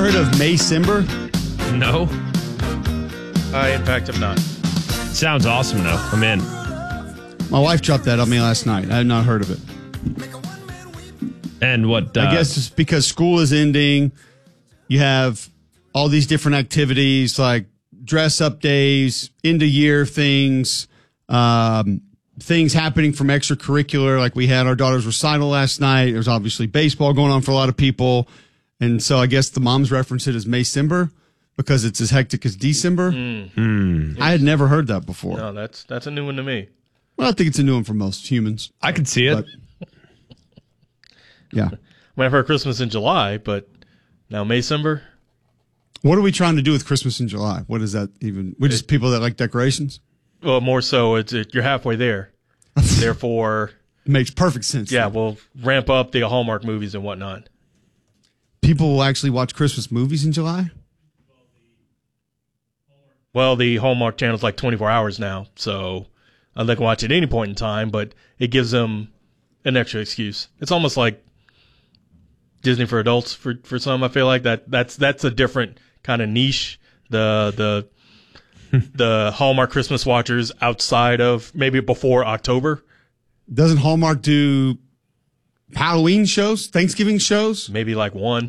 heard of May Simber? No. I, in fact, have not. Sounds awesome, though. I'm in. My wife dropped that on me last night. I had not heard of it. And what? I guess it's because school is ending. You have all these different activities like dress-up days, end-of-year things, things happening from extracurricular. Like we had our daughter's recital last night. There's obviously baseball going on for a lot of people. And so I guess the moms reference it as May Simber because it's as hectic as December. I had never heard that before. No, that's a new one to me. Well, I think it's a new one for most humans. I could see it. But, yeah. I mean, I've heard Christmas in July, but now Maycember? What are we trying to do with Christmas in July? What is that even? We're just people that like decorations? Well, more so, you're halfway there. Therefore, it makes perfect sense. Yeah, we'll ramp up the Hallmark movies and whatnot. People will actually watch Christmas movies in July? Well, the Hallmark channel's like 24 hours now, so they can watch at any point in time, but it gives them an extra excuse. It's almost like Disney for adults for some. I feel like that's a different kind of niche. The Hallmark Christmas watchers outside of maybe before October. Doesn't Hallmark do Halloween shows, Thanksgiving shows? Maybe like one.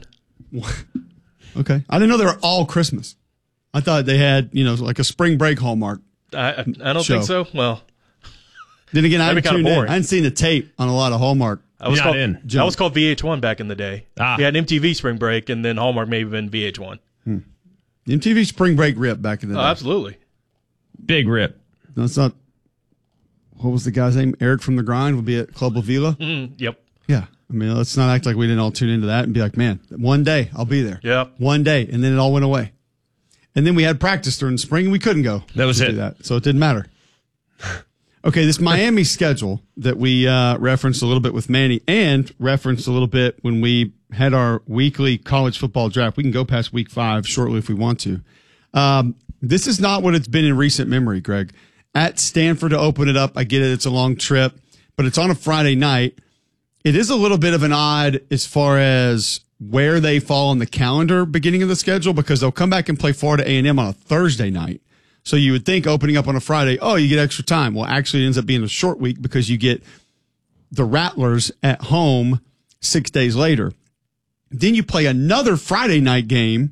Okay. I didn't know they were all Christmas. I thought they had, like a spring break Hallmark. I don't think so. Well, then again, I that'd be kind of boring. I hadn't seen the tape on a lot of Hallmark. That was called VH1 back in the day. We had MTV Spring Break, and then Hallmark maybe been VH1. MTV Spring Break rip back in the day. Absolutely. Big rip. That's not. What was the guy's name? Eric from the Grind would be at Club La Vila. Yep. Yeah. I mean, let's not act like we didn't all tune into that and be like, man, one day I'll be there. Yep. One day. And then it all went away. And then we had practice during the spring and we couldn't go. That was it. Do that. So it didn't matter. Okay, this Miami schedule that we referenced a little bit with Manny and referenced a little bit when we had our weekly college football draft. We can go past week 5 shortly if we want to. This is not what it's been in recent memory, Greg. At Stanford to open it up, I get it. It's a long trip, but it's on a Friday night. It is a little bit of an odd as far as where they fall on the calendar beginning of the schedule because they'll come back and play Florida A&M on a Thursday night. So you would think opening up on a Friday, you get extra time. Well, actually it ends up being a short week because you get the Rattlers at home 6 days later. Then you play another Friday night game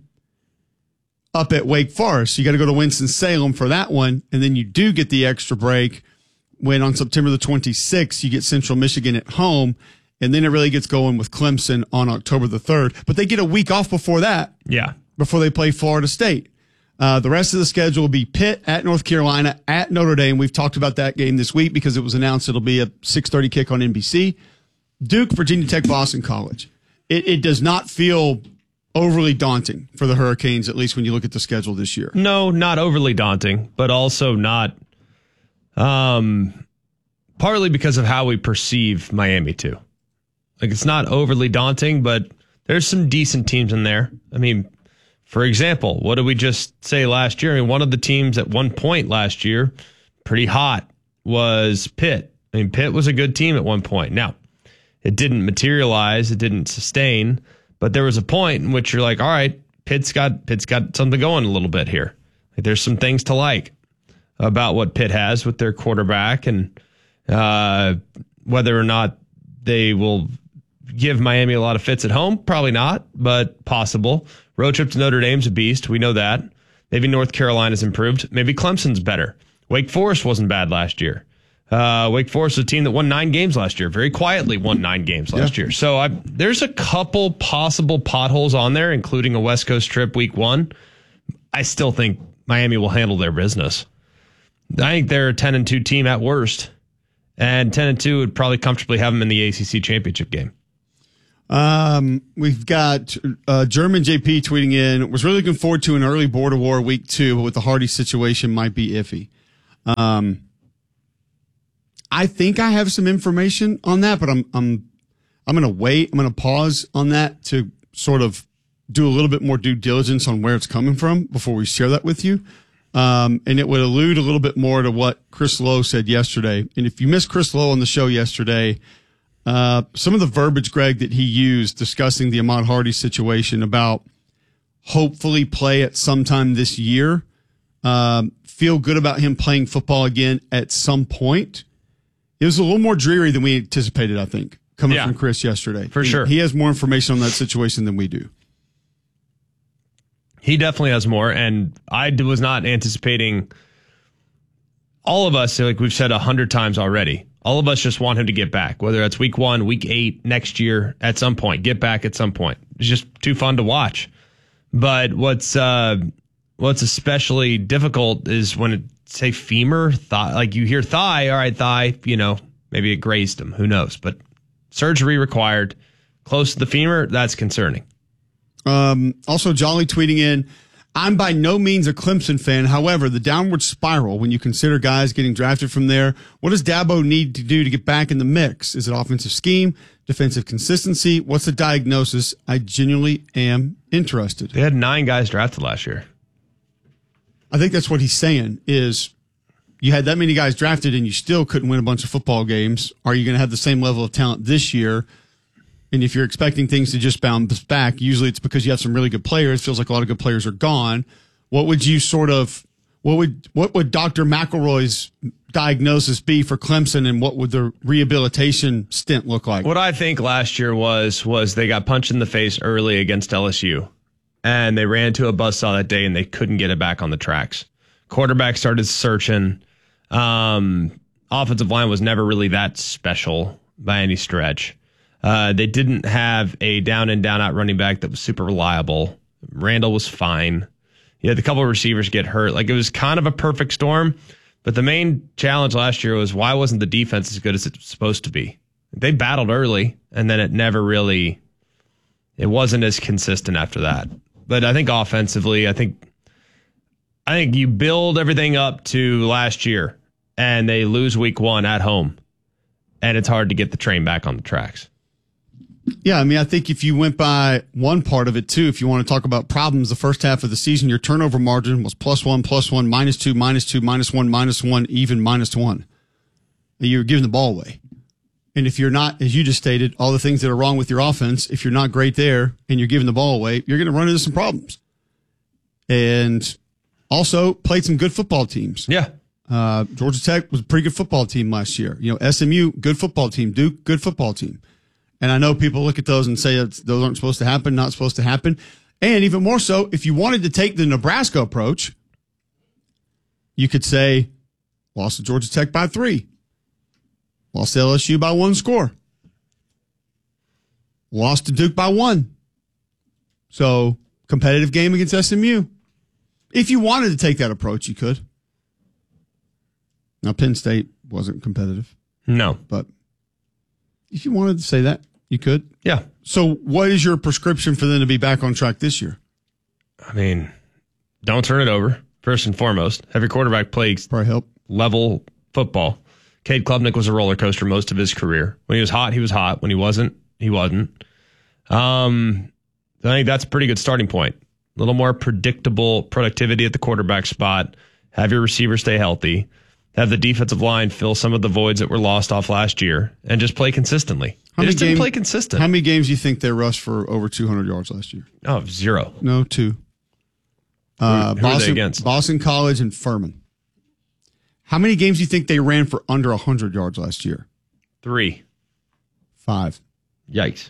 up at Wake Forest. You got to go to Winston-Salem for that one. And then you do get the extra break when on September the 26th, you get Central Michigan at home. And then it really gets going with Clemson on October the 3rd. But they get a week off before that. Yeah. Before they play Florida State. The rest of the schedule will be Pitt at North Carolina, at Notre Dame. We've talked about that game this week because it was announced it'll be a 6:30 kick on NBC. Duke, Virginia Tech, Boston College. It does not feel overly daunting for the Hurricanes, at least when you look at the schedule this year. No, not overly daunting, but also not partly because of how we perceive Miami too. Like it's not overly daunting, but there's some decent teams in there. I mean, for example, what did we just say last year? I mean, one of the teams at one point last year, pretty hot, was Pitt. I mean, Pitt was a good team at one point. Now, it didn't materialize, it didn't sustain, but there was a point in which you're like, all right, Pitt's got something going a little bit here. Like, there's some things to like about what Pitt has with their quarterback and whether or not they will give Miami a lot of fits at home. Probably not, but possible. Road trip to Notre Dame's a beast. We know that. Maybe North Carolina's improved. Maybe Clemson's better. Wake Forest wasn't bad last year. Wake Forest is a team that won 9 games last year. Very quietly won 9 games last year. So there's a couple possible potholes on there, including a West Coast trip week 1. I still think Miami will handle their business. I think they're a 10-2 team at worst. And 10-2 would probably comfortably have them in the ACC championship game. We've got German JP tweeting in, was really looking forward to an early border war week 2, but with the Hardy situation might be iffy. I think I have some information on that, but I'm going to wait. I'm going to pause on that to sort of do a little bit more due diligence on where it's coming from before we share that with you. And it would allude a little bit more to what Chris Lowe said yesterday. And if you missed Chris Lowe on the show yesterday, some of the verbiage, Greg, that he used discussing the Ahmad Hardy situation about hopefully play at some time this year. Feel good about him playing football again at some point. It was a little more dreary than we anticipated, I think, coming from Chris yesterday. For sure. He has more information on that situation than we do. He definitely has more, and I was not anticipating. All of us, like we've said 100 times already, all of us just want him to get back, whether that's week 1, week 8, next year, at some point, get back at some point. It's just too fun to watch. But what's especially difficult is when it's, say, femur, thigh, like you hear thigh, all right, thigh, maybe it grazed him, who knows, but surgery required, close to the femur, that's concerning. Also, Jolly tweeting in, I'm by no means a Clemson fan. However, the downward spiral, when you consider guys getting drafted from there, what does Dabo need to do to get back in the mix? Is it offensive scheme, defensive consistency? What's the diagnosis? I genuinely am interested. They had 9 guys drafted last year. I think that's what he's saying is you had that many guys drafted and you still couldn't win a bunch of football games. Are you going to have the same level of talent this year? And if you're expecting things to just bounce back, usually it's because you have some really good players. Feels like a lot of good players are gone. What would Dr. McElroy's diagnosis be for Clemson, and what would the rehabilitation stint look like? What I think last year was they got punched in the face early against LSU, and they ran into a buzzsaw that day, and they couldn't get it back on the tracks. Quarterback started searching. Offensive line was never really that special by any stretch. They didn't have a down and down out running back that was super reliable. Randall was fine. You had a couple of receivers get hurt. Like, it was kind of a perfect storm. But the main challenge last year was, why wasn't the defense as good as it's supposed to be? They battled early, and then it wasn't as consistent after that. But I think offensively, I think you build everything up to last year, and they lose week 1 at home, and it's hard to get the train back on the tracks. Yeah, I mean, I think if you went by one part of it, too, if you want to talk about problems the first half of the season, your turnover margin was +1, +1, -2, -2, -1, -1, even -1. And you were giving the ball away. And if you're not, as you just stated, all the things that are wrong with your offense, if you're not great there and you're giving the ball away, you're going to run into some problems. And also played some good football teams. Yeah. Georgia Tech was a pretty good football team last year. SMU, good football team. Duke, good football team. And I know people look at those and say those aren't supposed to happen, not supposed to happen. And even more so, if you wanted to take the Nebraska approach, you could say, lost to Georgia Tech by 3. Lost to LSU by 1 score. Lost to Duke by 1. So, competitive game against SMU. If you wanted to take that approach, you could. Now, Penn State wasn't competitive. No. But if you wanted to say that, you could. Yeah. So what is your prescription for them to be back on track this year? I mean, don't turn it over, first and foremost. Have your quarterback play Probably help. level football. Cade Klubnik was a roller coaster most of his career. When he was hot, he was hot. When he wasn't, he wasn't. I think that's a pretty good starting point. A little more predictable productivity at the quarterback spot. Have your receiver stay healthy. Have the defensive line fill some of the voids that were lost off last year, and just play consistently. They just didn't play consistent. How many games do you think they rushed for over 200 yards last year? Oh, 0. No, 2. Who are they against? Boston College and Furman. How many games do you think they ran for under 100 yards last year? 3. 5. Yikes.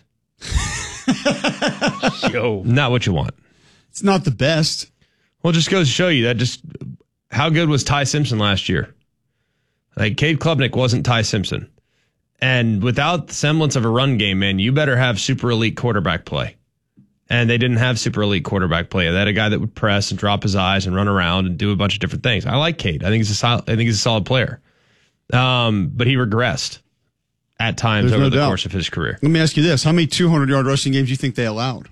Yo. Not what you want. It's not the best. Well, it just goes to show you that just how good was Ty Simpson last year? Like, Cade Klubnik wasn't Ty Simpson. And without the semblance of a run game, man, you better have super elite quarterback play. And they didn't have super elite quarterback play. They had a guy that would press and drop his eyes and run around and do a bunch of different things. I like Cade. I think he's a solid player. But he regressed at times over the course of his career. Let me ask you this. How many 200-yard rushing games do you think they allowed?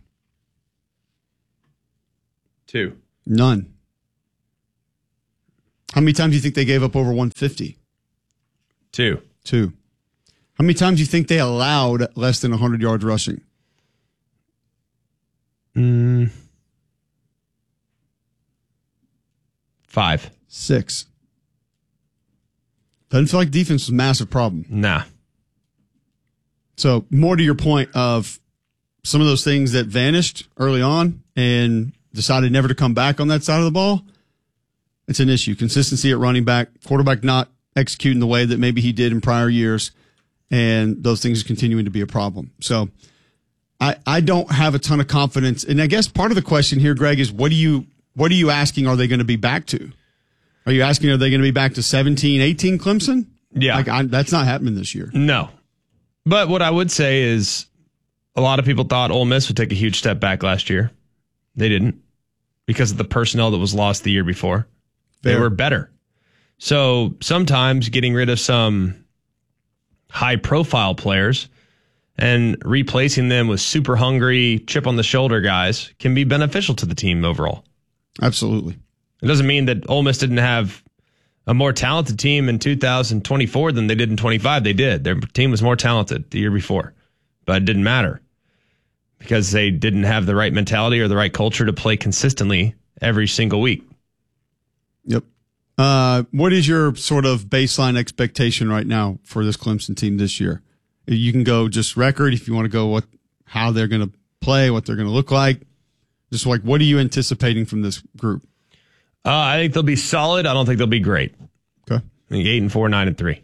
2. None. How many times do you think they gave up over 150? 2. 2. How many times do you think they allowed less than 100 yards rushing? 5. 6. Doesn't feel like defense was a massive problem. Nah. So more to your point of some of those things that vanished early on and decided never to come back on that side of the ball, it's an issue. Consistency at running back, quarterback not executing the way that maybe he did in prior years, and those things are continuing to be a problem. So I don't have a ton of confidence. And I guess part of the question here, Greg, is what are you asking are they going to be back to? Are you asking are they going to be back to 17, 18 Clemson? Yeah. That's not happening this year. No. But what I would say is a lot of people thought Ole Miss would take a huge step back last year. They didn't because of the personnel that was lost the year before. They were better. So sometimes getting rid of some high-profile players and replacing them with super hungry, chip-on-the-shoulder guys can be beneficial to the team overall. Absolutely. It doesn't mean that Ole Miss didn't have a more talented team in 2024 than they did in 25. They did. Their team was more talented the year before, but it didn't matter because they didn't have the right mentality or the right culture to play consistently every single week. Yep. What is your sort of baseline expectation right now for this Clemson team this year? You can go just record if you want to go how they're going to play, what they're going to look like. Just like, what are you anticipating from this group? I think they'll be solid. I don't think they'll be great. Okay. I think 8-4, 9-3.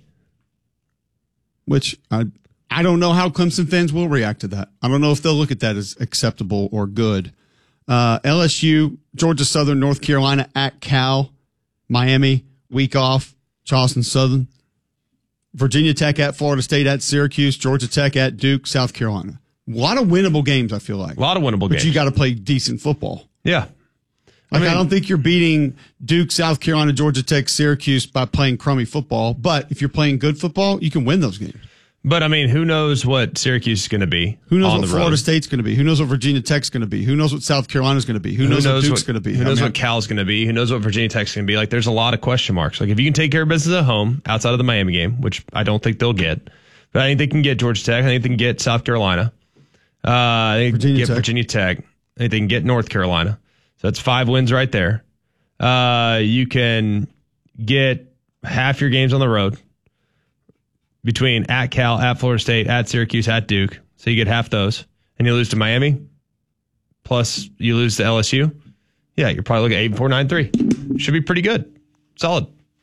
Which I don't know how Clemson fans will react to that. I don't know if they'll look at that as acceptable or good. LSU, Georgia Southern, North Carolina at Cal, Miami, week off, Charleston Southern, Virginia Tech at Florida State at Syracuse, Georgia Tech at Duke, South Carolina. A lot of winnable games, I feel like. A lot of winnable games. But you got to play decent football. Yeah. I don't think you're beating Duke, South Carolina, Georgia Tech, Syracuse by playing crummy football. But if you're playing good football, you can win those games. But, who knows what Syracuse is going to be? Who knows what Florida State's going to be? Who knows what Virginia Tech's going to be? Who knows what South Carolina's going to be? Who knows what Duke's going to be? Who knows what Cal's going to be? Who knows what Virginia Tech's going to be? Like, there's a lot of question marks. Like, if you can take care of business at home, outside of the Miami game, which I don't think they'll get, but I think they can get Georgia Tech. I think they can get South Carolina. I think they can get Virginia Tech. I think they can get North Carolina. So that's 5 wins right there. You can get half your games on the road between at Cal, at Florida State, at Syracuse, at Duke. So you get half those. And you lose to Miami, plus you lose to LSU. Yeah, you're probably looking at 8-4, 9-3. Should be pretty good. Solid.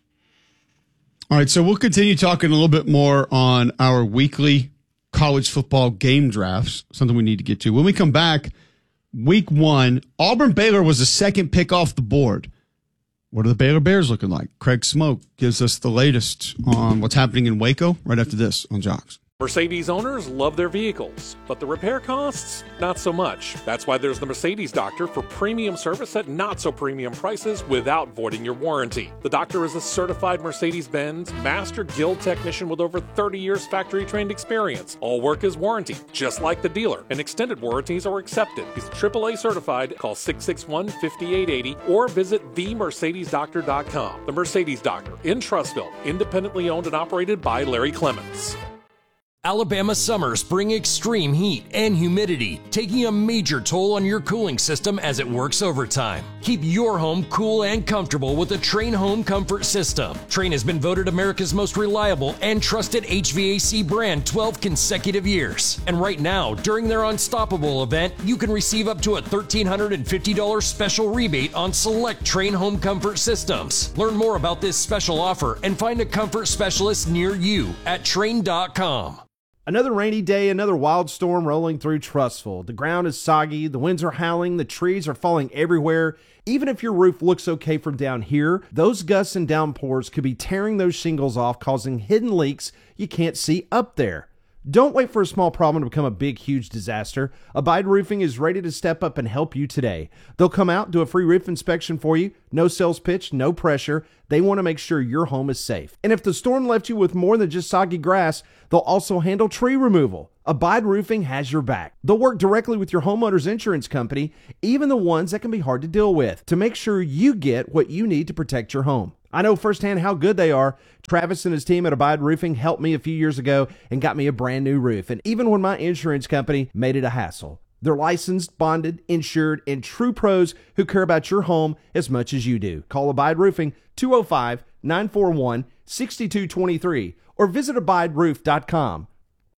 All right, so we'll continue talking a little bit more on our weekly college football game drafts, something we need to get to. When we come back, week 1, Auburn-Baylor was the second pick off the board. What are the Baylor Bears looking like? Craig Smoke gives us the latest on what's happening in Waco right after this on Jocks. Mercedes owners love their vehicles, but the repair costs, not so much. That's why there's the Mercedes Doctor for premium service at not so premium prices without voiding your warranty. The Doctor is a certified Mercedes-Benz Master Guild technician with over 30 years factory trained experience. All work is warranty, just like the dealer, and extended warranties are accepted. He's AAA certified. Call 661-5880 or visit themercedesdoctor.com. The Mercedes Doctor in Trussville, independently owned and operated by Larry Clements. Alabama summers bring extreme heat and humidity, taking a major toll on your cooling system as it works overtime. Keep your home cool and comfortable with the Trane Home Comfort System. Trane has been voted America's most reliable and trusted HVAC brand 12 consecutive years. And right now, during their Unstoppable event, you can receive up to a $1,350 special rebate on select Trane Home Comfort systems. Learn more about this special offer and find a comfort specialist near you at Trane.com. Another rainy day, another wild storm rolling through Trussville. The ground is soggy, the winds are howling, the trees are falling everywhere. Even if your roof looks okay from down here, those gusts and downpours could be tearing those shingles off, causing hidden leaks you can't see up there. Don't wait for a small problem to become a big, huge disaster. Abide Roofing is ready to step up and help you today. They'll come out, do a free roof inspection for you. No sales pitch, no pressure. They want to make sure your home is safe. And if the storm left you with more than just soggy grass, they'll also handle tree removal. Abide Roofing has your back. They'll work directly with your homeowner's insurance company, even the ones that can be hard to deal with, to make sure you get what you need to protect your home. I know firsthand how good they are. Travis and his team at Abide Roofing helped me a few years ago and got me a brand new roof. And even when my insurance company made it a hassle. They're licensed, bonded, insured, and true pros who care about your home as much as you do. Call Abide Roofing 205-941-6223 or visit abideroof.com.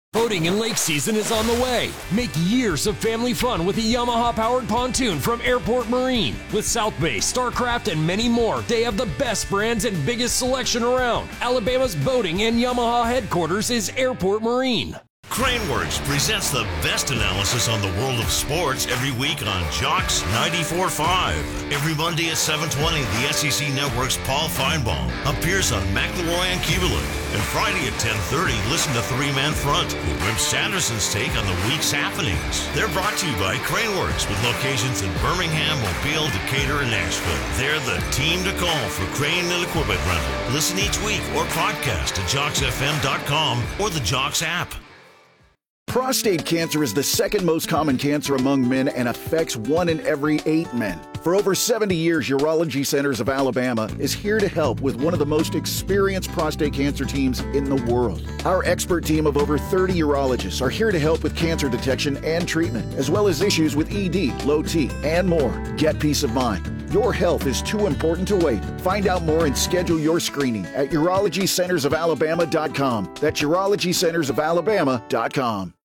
Boating and lake season is on the way. Make years of family fun with a Yamaha-powered pontoon from Airport Marine. With South Bay, StarCraft, and many more, they have the best brands and biggest selection around. Alabama's boating and Yamaha headquarters is Airport Marine. Craneworks presents the best analysis on the world of sports every week on Jocks 94.5. Every Monday at 7:20, the SEC Network's Paul Feinbaum appears on McElroy and Keeberlin. And Friday at 10:30, listen to Three Man Front with Rip Sanderson's take on the week's happenings. They're brought to you by Craneworks with locations in Birmingham, Mobile, Decatur, and Nashville. They're the team to call for crane and equipment rental. Listen each week or podcast at JocksFM.com or the Jocks app. Prostate cancer is the second most common cancer among men and affects 1 in every 8 men. For over 70 years, Urology Centers of Alabama is here to help with one of the most experienced prostate cancer teams in the world. Our expert team of over 30 urologists are here to help with cancer detection and treatment, as well as issues with ED, low T, and more. Get peace of mind. Your health is too important to wait. Find out more and schedule your screening at urologycentersofalabama.com. That's urologycentersofalabama.com.